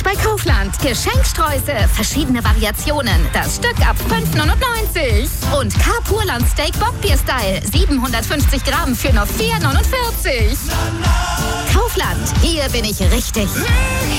bei Kaufland. Geschenksträuße, verschiedene Variationen. Das Stück ab 5,99. Und Carpurland Steak Bockbier-Style. 750 Gramm für nur 4,49. Kaufland, hier bin ich richtig.